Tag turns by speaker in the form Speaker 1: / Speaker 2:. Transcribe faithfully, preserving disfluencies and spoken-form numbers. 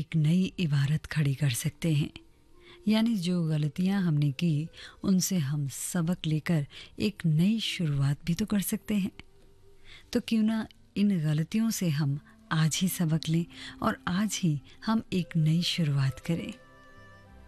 Speaker 1: एक नई इबारत खड़ी कर सकते हैं। यानी जो गलतियां हमने की उनसे हम सबक लेकर एक नई शुरुआत भी तो कर सकते हैं। तो क्यों ना इन गलतियों से हम आज ही सबक लें और आज ही हम एक नई शुरुआत करें।